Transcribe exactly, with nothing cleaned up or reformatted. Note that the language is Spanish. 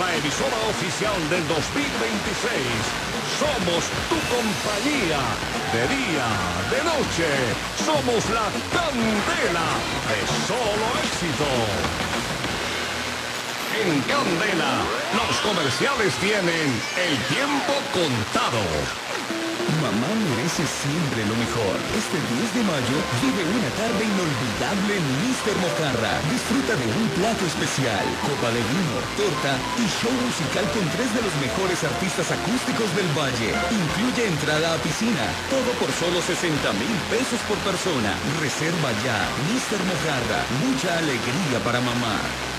la emisora oficial del dos mil veintiséis. Somos tu compañía, de día, de noche. Somos la candela de solo éxito. En Candela, los comerciales tienen el tiempo contado. Mamá merece siempre lo mejor. Este diez de mayo vive una tarde inolvidable en míster Mojarra. Disfruta de un plato especial, copa de vino, torta y show musical con tres de los mejores artistas acústicos del Valle. Incluye entrada a piscina. Todo por solo sesenta mil pesos por persona. Reserva ya. míster Mojarra. Mucha alegría para mamá.